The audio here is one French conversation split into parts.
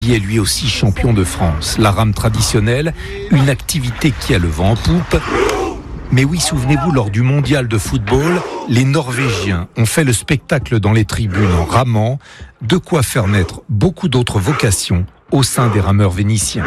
est lui aussi champion de France. La rame traditionnelle, une activité qui a le vent en poupe. Mais oui, souvenez-vous, lors du mondial de football, les Norvégiens ont fait le spectacle dans les tribunes en ramant, de quoi faire naître beaucoup d'autres vocations au sein des rameurs vénitiens.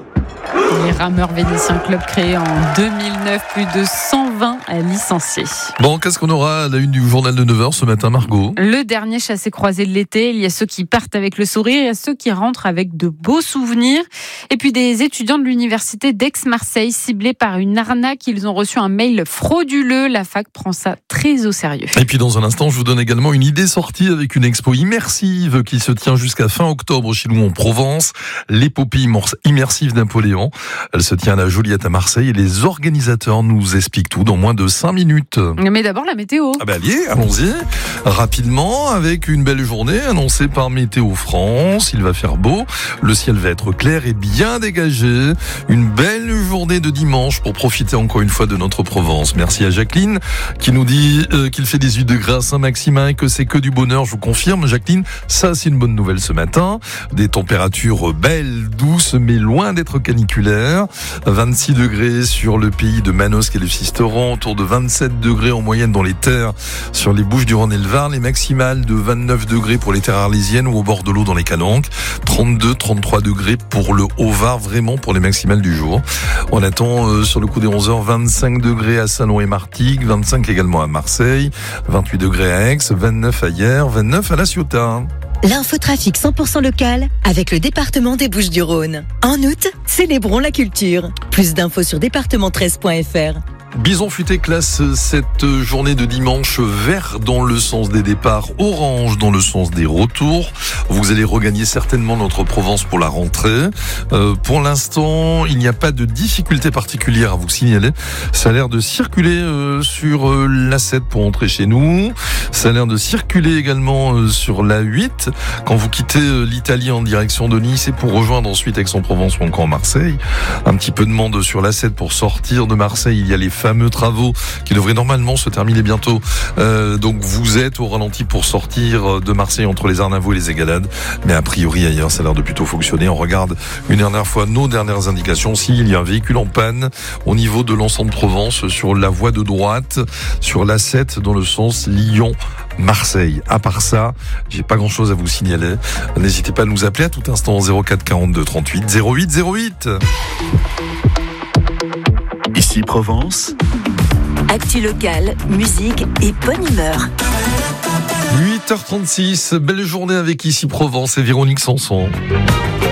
Les rameurs vénitiens, club créé en 2009, plus de 120 licenciés. Bon, qu'est-ce qu'on aura à la une du journal de 9h ce matin, Margot ? Le dernier chassé-croisé de l'été. Il y a ceux qui partent avec le sourire, il y a ceux qui rentrent avec de beaux souvenirs. Et puis des étudiants de l'université d'Aix-Marseille ciblés par une arnaque. Ils ont reçu un mail frauduleux. La fac prend ça très au sérieux. Et puis dans un instant, je vous donne également une idée sortie avec une expo immersive qui se tient jusqu'à fin octobre chez nous en Provence. L'épopée immersive Napoléon. Elle se tient à la Joliette à Marseille et les organisateurs nous expliquent tout dans moins de 5 minutes. Mais d'abord la météo. Allons-y. Rapidement, avec une belle journée annoncée par Météo France. Il va faire beau. Le ciel va être clair et bien dégagé. Une belle journée de dimanche pour profiter encore une fois de notre Provence. Merci à Jacqueline qui nous dit qu'il fait 18 degrés à Saint-Maximin et que c'est que du bonheur. Je vous confirme, Jacqueline, ça c'est une bonne nouvelle ce matin. Des températures belles, douces, mais loin d'être caniculaires. 26 degrés sur le pays de Manosque et le Sisteron, autour de 27 degrés en moyenne dans les terres sur les Bouches-du-Rhône et le Var, les maximales de 29 degrés pour les terres arlésiennes ou au bord de l'eau dans les Calanques, 32-33 degrés pour le Haut-Var, vraiment pour les maximales du jour. On attend sur le coup des 11h 25 degrés à Salon et Martigues, 25 également à Marseille, 28 degrés à Aix, 29 à Hyères, 29 à La Ciotat. L'infotrafic 100% local avec le département des Bouches-du-Rhône. En août, célébrons la culture. Plus d'infos sur département13.fr. Bison Futé classe cette journée de dimanche vert dans le sens des départs, orange dans le sens des retours. Vous allez regagner certainement notre Provence pour la rentrée. Pour l'instant, il n'y a pas de difficulté particulière à vous signaler. Ça a l'air de circuler sur l'A7 pour entrer chez nous. Ça a l'air de circuler également sur l'A8 quand vous quittez l'Italie en direction de Nice et pour rejoindre ensuite Aix-en-Provence ou encore Marseille. Un petit peu de monde sur l'A7 pour sortir de Marseille. Il y a les fameux travaux qui devraient normalement se terminer bientôt. Donc vous êtes au ralenti pour sortir de Marseille entre les Arnavaux et les Égalades. Mais a priori ailleurs, ça a l'air de plutôt fonctionner. On regarde une dernière fois nos dernières indications. S'il y a un véhicule en panne au niveau de l'ensemble de Provence sur la voie de droite, sur l'A7 dans le sens Lyon-Marseille. À part ça, j'ai pas grand chose à vous signaler. N'hésitez pas à nous appeler à tout instant 04 42 38 08 08. Ici Provence. Actu locale, musique et bonne humeur. 8h36, belle journée avec Ici Provence et Véronique Sanson.